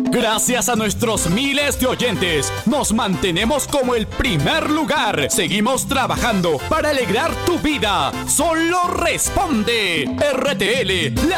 Gracias a nuestros miles de oyentes, nos mantenemos como el primer lugar. Seguimos trabajando para alegrar tu vida. Solo responde. RTL, la